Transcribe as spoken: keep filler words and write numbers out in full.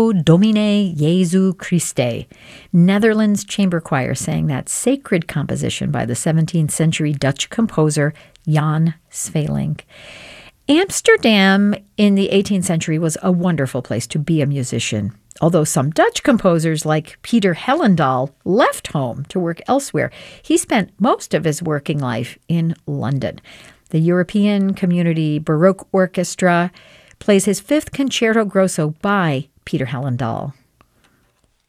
O Domine Jesu Christe. Netherlands Chamber Choir sang that sacred composition by the seventeenth century Dutch composer Jan Sweelinck. Amsterdam in the eighteenth century was a wonderful place to be a musician, although some Dutch composers like Peter Hellendaal left home to work elsewhere. He spent most of his working life in London. The European Community Baroque Orchestra plays his fifth Concerto Grosso by Peter Hellendaal.